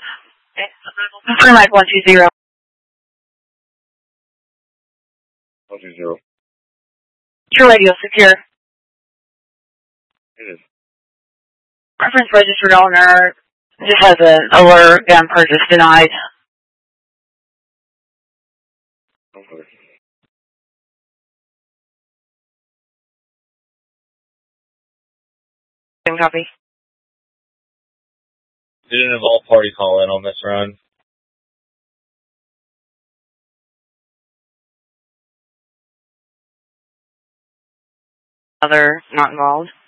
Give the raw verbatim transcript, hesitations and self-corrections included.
Confirm Mike one two zero. one two zero. Your radio secure. It is. Reference registered owner just has an alert, gun purchase denied. Okay. Same copy. Didn't involve party call in on this run. Other not involved.